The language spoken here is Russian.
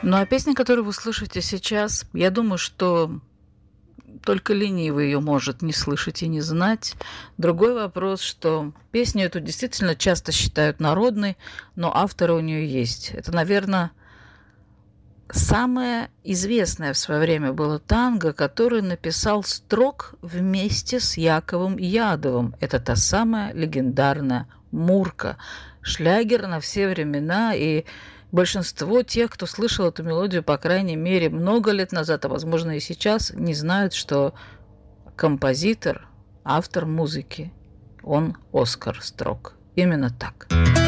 Ну, а песня, которую вы слышите сейчас, я думаю, что только ленивый ее может не слышать и не знать. Другой вопрос, что песню эту действительно часто считают народной, но авторы у нее есть. Это, наверное, самое известное в свое время было танго, которое написал Строк вместе с Яковом Ядовым. Это та самая легендарная «Мурка». Шлягер на все времена, и большинство тех, кто слышал эту мелодию, по крайней мере, много лет назад, а возможно и сейчас, не знают, что композитор, автор музыки, он Оскар Строк. Именно так.